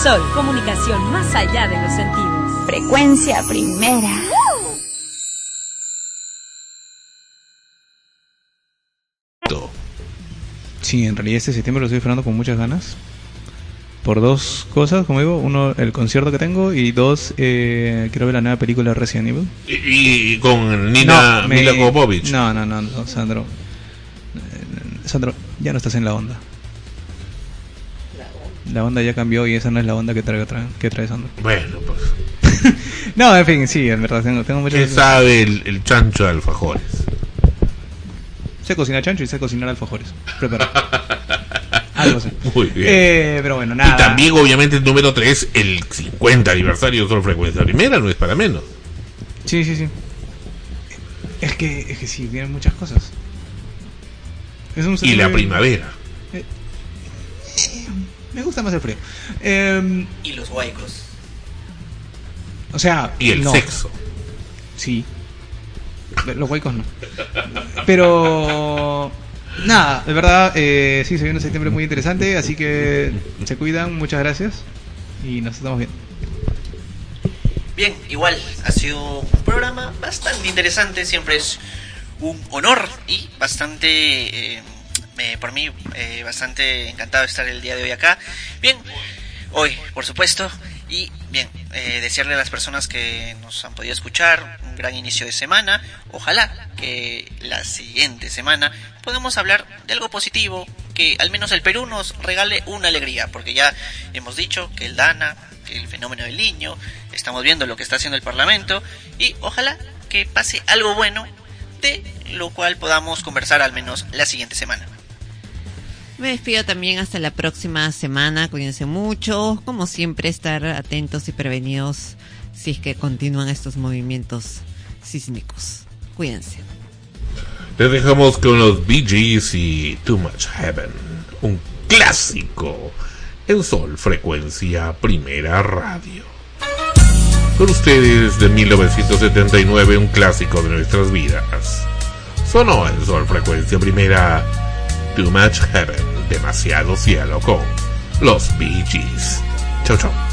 Sol, comunicación más allá de los sentidos. Frecuencia primera. Sí, en realidad este septiembre lo estoy esperando con muchas ganas. Por dos cosas, como digo. Uno, el concierto que tengo. Y dos, quiero ver la nueva película de Resident Evil. Y con Mila Jovovich. No, Sandro. Sandro, ya no estás en la onda. La onda ya cambió y esa no es la onda que trae Sandro. Bueno, pues. No, en fin, sí, en verdad tengo muchas... ¿Qué sabe el chancho de alfajores? Sé cocinar chancho y sé cocinar alfajores. Prepara. Algo así. Muy bien. Pero bueno, nada. Y también, obviamente, el número 3, el 50 aniversario de Sol Frecuencia Primera, no es para menos. Sí. Es que sí, vienen muchas cosas. Y la primavera. Me gusta más el frío. Y los huaicos. O sea... Y el sexo. Sí. Los huaicos no. Pero... Nada, de verdad, sí, se viene un septiembre muy interesante, así que se cuidan, muchas gracias y nos estamos viendo. Bien, igual, ha sido un programa bastante interesante, siempre es un honor y bastante, por mí, bastante encantado de estar el día de hoy acá. Bien, hoy, por supuesto, y bien, desearle a las personas que nos han podido escuchar un gran inicio de semana. Ojalá que la siguiente semana podamos hablar de algo positivo, que al menos el Perú nos regale una alegría, porque ya hemos dicho que el DANA, que el fenómeno del Niño, estamos viendo lo que está haciendo el Parlamento, y ojalá que pase algo bueno, de lo cual podamos conversar al menos la siguiente semana. Me despido también hasta la próxima semana, cuídense mucho, como siempre estar atentos y prevenidos si es que continúan estos movimientos sísmicos. Cuídense. Les dejamos con los Bee Gees y Too Much Heaven, un clásico en Sol Frecuencia Primera Radio. Con ustedes de 1979, un clásico de nuestras vidas. Sonó en Sol Frecuencia Primera Too Much Heaven, demasiado cielo, con los Bee Gees. Chau, chau.